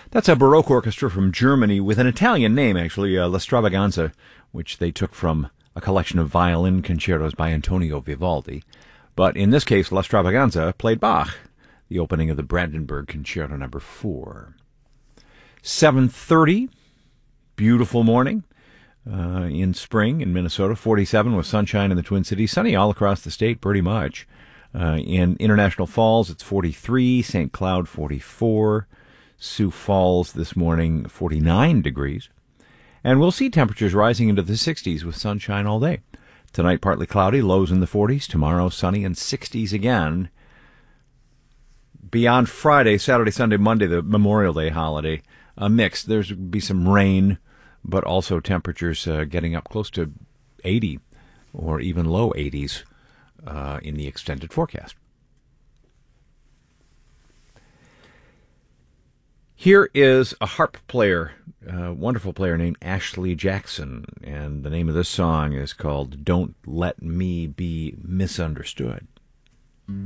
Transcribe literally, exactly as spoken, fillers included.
That's a Baroque orchestra from Germany with an Italian name, actually, uh, La Stravaganza, which they took from a collection of violin concertos by Antonio Vivaldi. But in this case, La Stravaganza played Bach, the opening of the Brandenburg Concerto number four. seven thirty, beautiful morning uh, in spring in Minnesota, forty-seven with sunshine in the Twin Cities, sunny all across the state pretty much. Uh, in International Falls, it's forty-three, Saint Cloud, forty-four, Sioux Falls this morning, forty-nine degrees. And we'll see temperatures rising into the sixties with sunshine all day. Tonight, partly cloudy, lows in the forties. Tomorrow, sunny and sixties again. Beyond Friday, Saturday, Sunday, Monday, the Memorial Day holiday, a mix. There's be some rain, but also temperatures uh, getting up close to eighty or even low eighties uh, in the extended forecast. Here is a harp player, a wonderful player named Ashley Jackson, and the name of this song is called Don't Let Me Be Misunderstood.